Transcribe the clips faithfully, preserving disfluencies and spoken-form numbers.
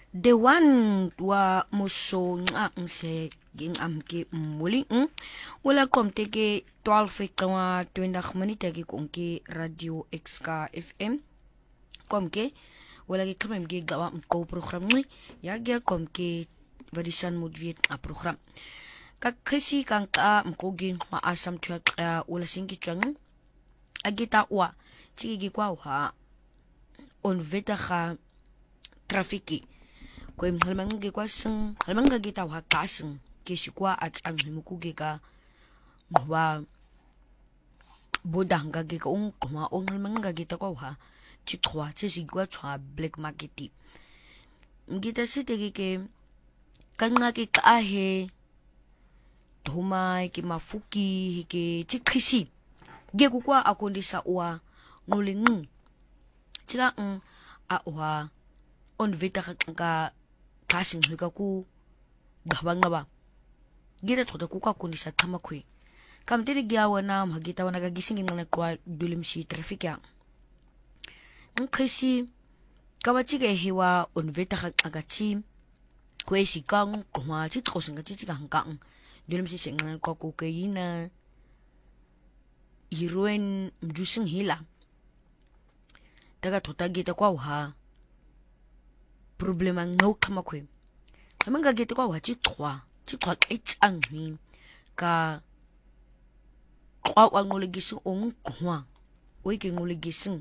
The one wa muso nga nse ging amke muli ng wala kom teke twaalf kawa twintig minute ki konke radio X K F M kom ke wala ki khamem ki gawa ko program ni ya ge kom ke varisan modviet a program ka krisi kan ka mko ging ma asam twa wala singi twang agita wa tigi kwa ha on vetaga trafiki kwen halman ge kwa sing halman ga gita wa kasing ke sikwa at ang himukuge ka wa bodang ga ge ka ung kuma ong halman ga gita kwa ha chikwa che sigwa chwa black market ngita sitege ke kanga ke ka he thumai ke mafuki ke chikhisi ge ku kwa akondisa wa nguling chika ng a wa on vita ka kasing hika ku gabang ba gira tota ku ka kundi sa tama kwe kam tiri gyawa na magita wa nagagising ng nakwa dulim si traffic ya ng kasi kawachi ga hiwa on vita ka agachi kwe si kang kuma chi tko singa chi kang kang dulim si singa nakwa kokaina heroin mjusing hila daga tota gita kwa ha problema ngau kama kwe kama nga gete kwa wachi twa chi twa itang hi ka kwa wa ngoligisu ong kwa oi ke ngoligisu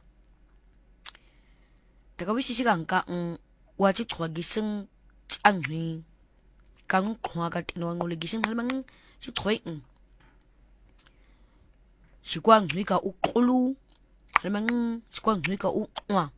daga wisi sigang ka ng wachi twa gising ang hi kang kwa ka tino ngoligisu halmang si twa ng si kwang hi ka ukulu halmang si kwang hi ka ukwa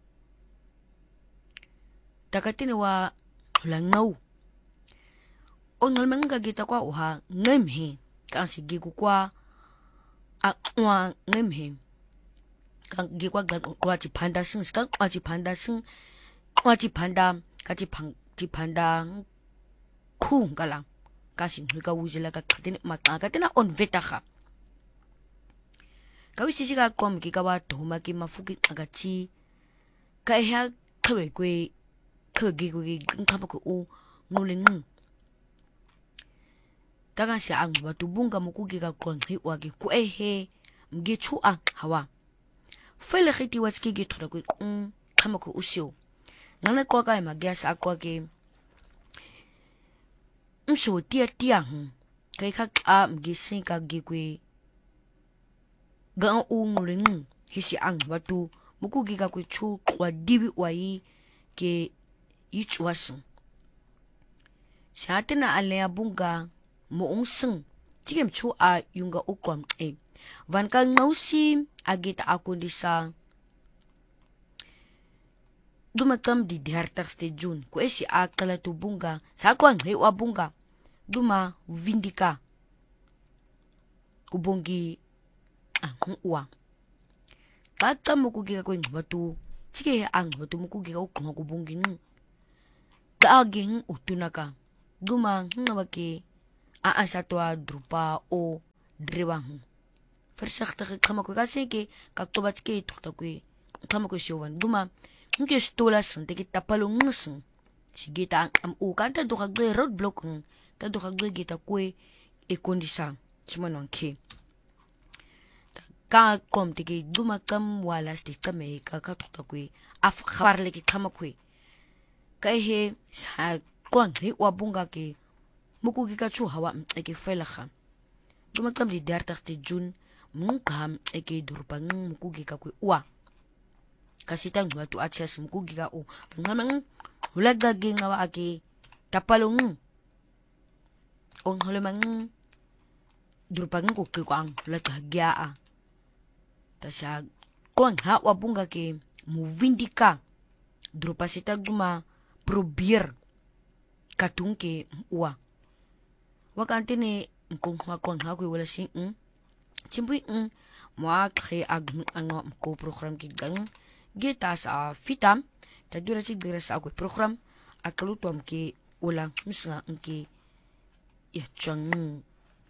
takatini wa langau onal manga gita kwa uha ngemhe kan sigi kwa akwa ngemhe kan gi kwa kwa ti panda sing kan kwa ti panda sing kwa ti panda ka ti pang ti panda khu ngala kasi ka wujela ka katini makaka tena on vetaga ka wisi siga kom ki ka wa thoma ki mafuki ngati ka ha kwe kwe kegi kegi ngapa ko u nguling daga si ang batu bunga mukugi ka konhi wagi ku ehe mgi chu a hawa fele khiti watski gi thra ko um kama ko usyo ngana ko ka ma gas akwa ke mso tia tia hu kai kha a mgi sin ka gi kwe ga u nguling hisi ang batu mukugi ka ku chu kwa dibi wai ke ichwasu shatina alea bunga moong sing tigem chu a yunga ukwam e van ka ngausi agita akundisa dumakam di dihartaste jun ko esi akala tu bunga sa kwang rewa bunga duma vindika kubongi ang uwa baka mukugi ka kweng batu tige ang batu mukugi ka ukwa kubongi ng kaaging utunaka gumang ngawaki aasatwa drupa o drewang versak ta kama ko kasi ke kaktobat ke tukta ko kama ko siwan duma nke stola san te kita palong ngasang sige ta am u kanta do kagwe road block ta do kagwe kita ko e kondisa sumanong ke ka kom te ke duma kam wala sti kame ka kakta ko af kharle ke kama ko kai he sa kwang ri wa bunga ke mukugi ka chu hawa eke felaga duma kam di dertigste jun mungkam eke durpang mukugi ka ku wa kasitang watu atsas mukugi ka o ngamang hulaga ge ngawa ake tapalong ong halamang durpang ko ke kwang hulaga gyaa tasag kwang ha wa bunga ke muvindika drupa sita duma probeer katungke uwa wakante ne kung hakon hakwe wala sing mm chimpui mm moa khe ag ang ko program ki gang geta sa fitam ta dura chi dura sa ko program akalutom ki wala misnga ngki ya chang